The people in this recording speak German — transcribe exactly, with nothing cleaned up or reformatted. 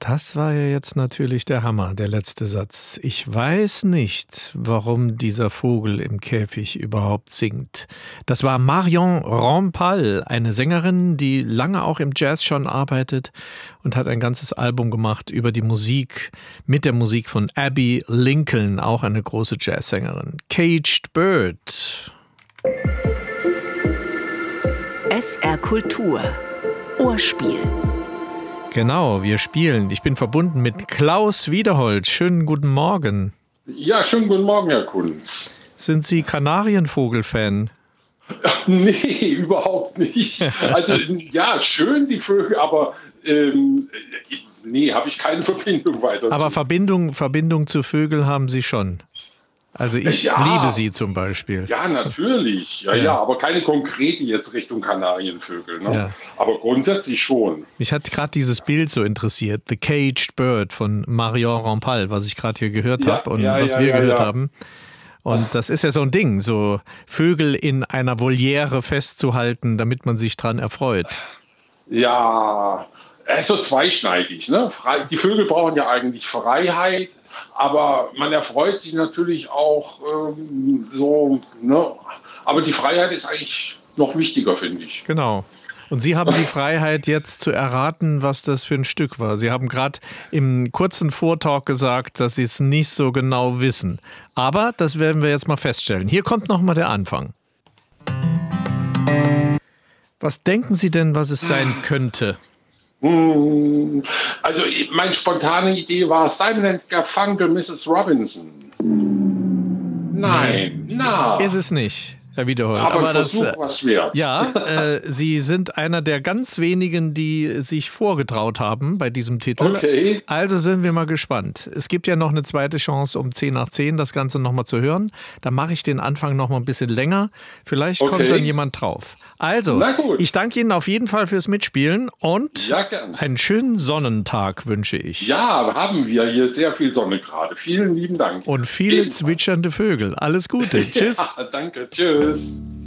Das war ja jetzt natürlich der Hammer, der letzte Satz. Ich weiß nicht, warum dieser Vogel im Käfig überhaupt singt. Das war Marion Rampal, eine Sängerin, die lange auch im Jazz schon arbeitet und hat ein ganzes Album gemacht über die Musik, mit der Musik von Abbey Lincoln, auch eine große Jazzsängerin. Caged Bird. S R Kultur. Ohrspiel. Genau, wir spielen. Ich bin verbunden mit Klaus Wiederhold. Schönen guten Morgen. Ja, schönen guten Morgen, Herr Kunz. Sind Sie Kanarienvogel-Fan? Nee, überhaupt nicht. Also ja, schön die Vögel, aber ähm, nee, habe ich keine Verbindung weiter. Aber Verbindung, Verbindung zu Vögeln haben Sie schon. Also ich ja, liebe sie zum Beispiel. Ja, natürlich. Ja, ja, ja, aber keine konkrete jetzt Richtung Kanarienvögel. Ne? Ja. Aber grundsätzlich schon. Mich hat gerade dieses Bild so interessiert. The Caged Bird von Marion Rampal, was ich gerade hier gehört ja, habe und ja, was ja, wir ja, gehört ja. haben. Und das ist ja so ein Ding, so Vögel in einer Voliere festzuhalten, damit man sich dran erfreut. Ja, er ist so zweischneidig. Ne? Die Vögel brauchen ja eigentlich Freiheit. Aber man erfreut sich natürlich auch ähm, so, ne? Aber die Freiheit ist eigentlich noch wichtiger, finde ich. Genau. Und Sie haben die Freiheit, jetzt zu erraten, was das für ein Stück war. Sie haben gerade im kurzen Vortalk gesagt, dass Sie es nicht so genau wissen. Aber das werden wir jetzt mal feststellen. Hier kommt noch mal der Anfang. Was denken Sie denn, was es sein könnte? Also meine spontane Idee war Simon and Garfunkel, Missus Robinson. Nein, na. Ist es nicht, Herr Wiederhold. Aber, Aber ein das Versuch was wert. Ja, äh, Sie sind einer der ganz wenigen, die sich vorgetraut haben bei diesem Titel. Okay. Also sind wir mal gespannt. Es gibt ja noch eine zweite Chance, um zehn nach zehn das Ganze nochmal zu hören. Da mache ich den Anfang nochmal ein bisschen länger. Vielleicht okay. kommt dann jemand drauf. Also, ich danke Ihnen auf jeden Fall fürs Mitspielen und ja, gern. einen schönen Sonnentag wünsche ich. Ja, haben wir hier sehr viel Sonne gerade. Vielen lieben Dank. Und viele Ebenfalls. zwitschernde Vögel. Alles Gute. Tschüss. Ja, danke. Tschüss.